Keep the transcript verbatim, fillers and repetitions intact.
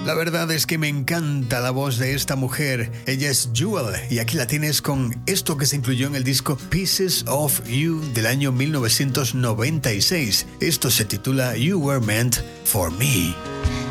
La verdad es que me encanta la voz de esta mujer. Ella es Jewel y aquí la tienes con esto que se incluyó en el disco Pieces of You del año mil novecientos noventa y seis. Esto se titula You Were Meant for Me.